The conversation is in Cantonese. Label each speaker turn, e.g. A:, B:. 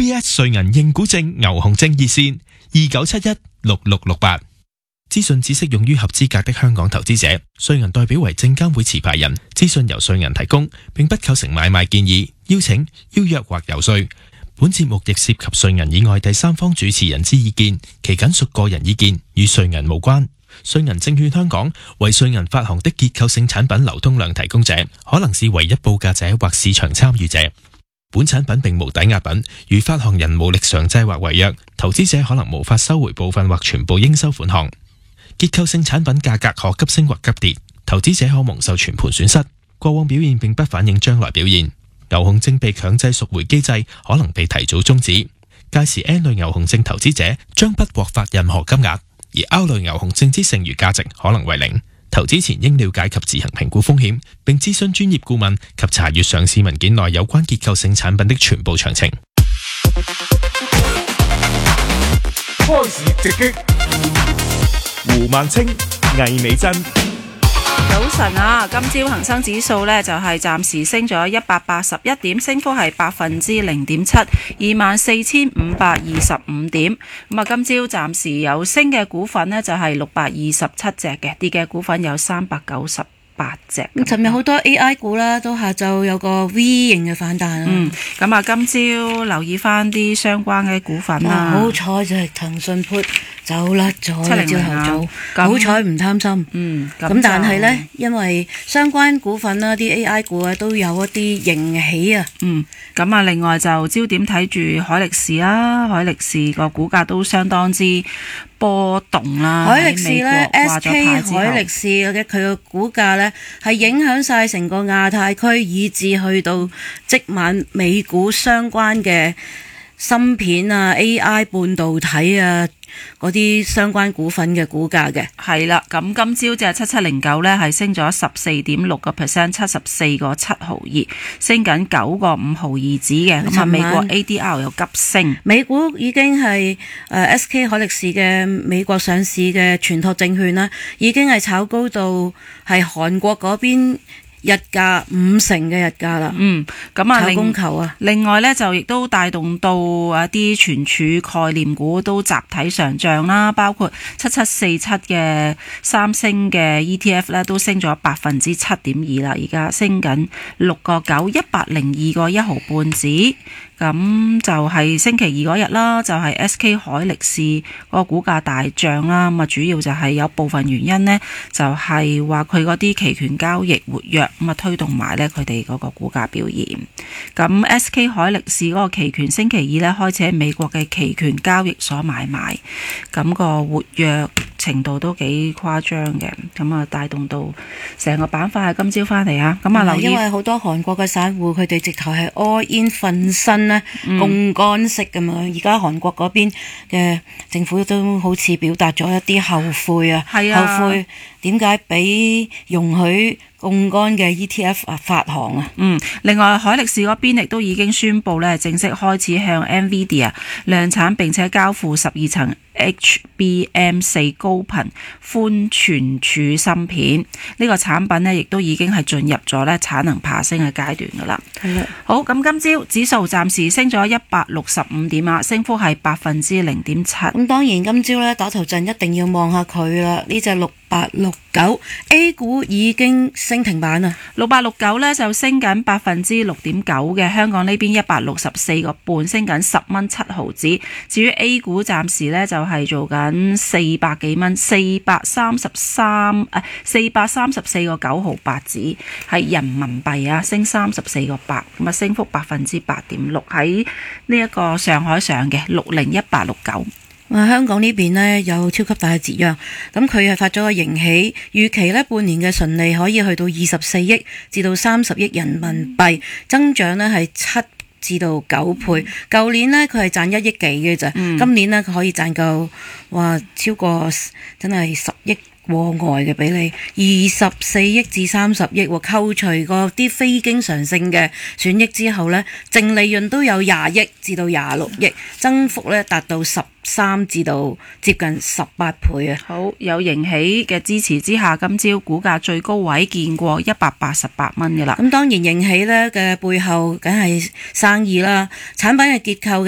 A: UBS 瑞銀認股證牛熊證熱線29716668。資訊只適用於合資格的香港投資者。瑞銀代表為證監會持牌人，資訊由瑞銀提供，並不構成買賣建議、邀請、邀約或遊說。本節目亦涉及瑞銀以外第三方主持人之意見，其僅屬個人意見，與瑞銀無關。瑞銀證券香港為瑞銀發行的結構性產品流通量提供者，可能是唯一報價者或市場參與者。本產品並無抵押品，如發行人無力償債或違約，投資者可能無法收回部分或全部應收款項。結構性產品價格可急升或急跌，投資者可蒙受全盤損失。過往表現並不反映將來表現。牛熊證被強制贖回機制可能被提早終止，屆時 N 類牛熊證投資者將不獲發任何金額，而 R 類牛熊證之剩餘價值可能為零。投資前應了解及自行評估風險，並諮詢專業顧問及查閱上市文件內有關結構性產品的全部詳情。
B: 開市直擊，胡孟青、魏美珍。
C: 早晨啊，今朝恒生指數呢就係暫時升咗181點，升幅係0.7%， 24,525點。咁啊，今朝暫時有升嘅股份呢就係627隻嘅，跌嘅股份有398隻。
D: 咁尋日好多 AI 股啦，都下晝有個 V 型嘅反彈啊。
C: 咁啊，今朝留意翻啲相關嘅股份啦。
D: 好彩就係騰訊 put 走甩咗，朝頭早。好彩唔貪心。咁但係呢，因為相關股份啦，啲 AI 股啊都有一啲迎起啊。
C: 咁啊，另外就焦點睇住海力士啦，海力士個股價都相當之波動啦。
D: 海力士呢 SK 海力士嘅佢個股價呢係影響晒成個亞太區，以至去到即晚美股相關嘅芯片啊、AI 半導體啊嗰啲相關股份嘅股價嘅。
C: 係啦，咁今朝隻7709呢係升咗14.6%， 74.7毫2，升緊9.5毫2子嘅。咁啊，美國 ADR 又急升，
D: 美股已經係SK 海力士嘅美國上市嘅全託證券啦，已經係炒高到係韓國嗰邊日價50%嘅日價啦。
C: 咁啊，
D: 炒供求啊。
C: 另外呢，就亦都帶動到一啲存儲概念股都集體上漲啦，包括7747嘅三星嘅 ETF 呢都升咗7.2%啦，而家升緊6.9，102.1毫半子。咁就係星期二嗰日啦，就係 SK 海力士個股價大漲啦。咁啊，主要就係有部分原因呢，就係話佢嗰啲期權交易活躍，咁啊推動埋呢佢哋嗰個股價表現。咁 SK 海力士嗰個期權星期二呢開始喺美國嘅期權交易所買賣，咁個活躍程度都幾誇張嘅。咁啊，帶動到成個板塊今朝翻嚟啊。咁啊，留意，
D: 因為好多韓國嘅散戶佢哋直頭係 all in 瞓身槓桿式咁嘛。而家韓國嗰邊嘅政府都好似表達咗一啲後悔啊，後悔點解俾容許槓桿嘅 ETF 發行啊。
C: 另外海力士嗰邊亦都已經宣布咧，正式開始向 NVIDIA 量產並且交付12層HBM4 高頻寬存儲芯片。呢個產品呢亦都已經係進入咗咧產能爬升嘅階段噶啦。好，咁今朝指數暫時升咗165點啊，升幅係0.7%。
D: 咁當然今朝咧打頭陣一定要望下佢啦，呢隻6869 A 股已經升停板啦。
C: 6869咧就升緊6.9%嘅，香港呢邊164個半，升緊10蚊7毫子。至於 A 股暫時咧就係做緊400幾蚊，434個9毫8子，係人民幣啊，升34個8，咁啊升幅8.6%，喺呢一個上海上嘅601869。
D: 香港呢邊呢有超級大嘅折讓，咁佢係發咗個盈喜，預期呢半年嘅純利可以去到24億至到30億人民幣，增長呢係7至到9倍。舊年呢佢係賺1億幾嘅咋，今年呢佢可以賺夠超過真係10億過外嘅俾你，24億至30億，扣除嗰啲非經常性嘅損益之後呢，淨利潤都有20億至到26億，增幅呢達到13至到接近18倍啊！
C: 好，有盈喜嘅支持之下，今朝股價最高位見過188蚊嘅啦。
D: 咁當然盈喜呢嘅背後梗係生意啦，產品嘅結構嘅